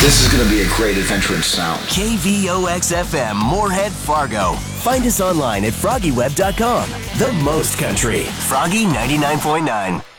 This is going to be a great adventure in sound. KVOX-FM, Moorhead, Fargo. Find us online at FroggyWeb.com. The most country. Froggy 99.9.